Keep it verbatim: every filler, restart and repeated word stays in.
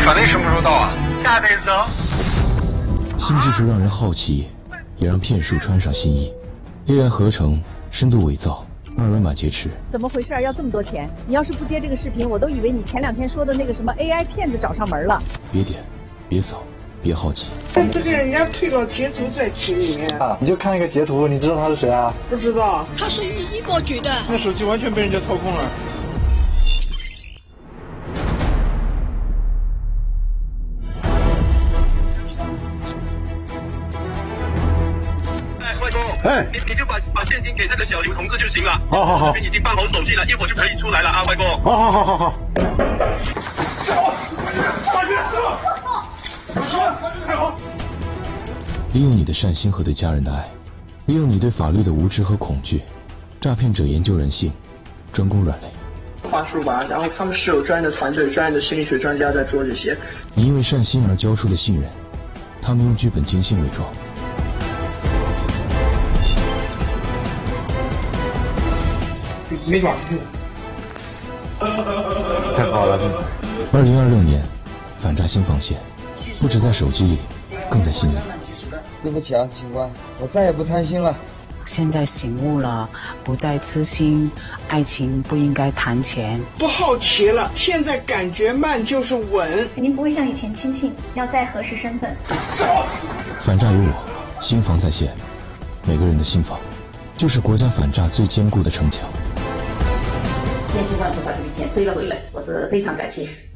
传令什么时候到啊？ 下辈子哦。 新技术让人好奇，也让骗术穿上新衣。A I 合成、深度伪造、二维码劫持， 怎么回事？要这么多钱？你要是不接这个视频，我都以为你前两天说的那个什么 A I 骗子找上门了。 别点，别扫，别好奇。 但这个人家推了截图在群里面啊，你就看一个截图，你知道他是谁啊？ 不知道。 他是御医伯爵的， 那手机完全被人家操控了。 哎，你你就把把现金给这个小刘同志就行了。 好好好， 这边已经办好手续了，一会儿就可以出来了啊，外公。 好好好好好。 利用你的善心和对家人的爱，利用你对法律的无知和恐惧，诈骗者研究人性，专攻软肋。 话术吧，然后他们是有专业的团队、专业的心理学专家在做这些。 你因为善心而交出的信任，他们用剧本精心伪装。 没抓住，太好了！ 二零二六年，反诈新防线，不止在手机里，更在心里。 对不起啊，警官，我再也不贪心了。 现在醒悟了，不再痴心，爱情不应该谈钱。 不好奇了，现在感觉慢就是稳。 肯定不会像以前轻信，要再核实身份。 反诈有我，心防在线，每个人的心防，就是国家反诈最坚固的城墙。 谢谢万福把这笔钱追了回来，我是非常感谢。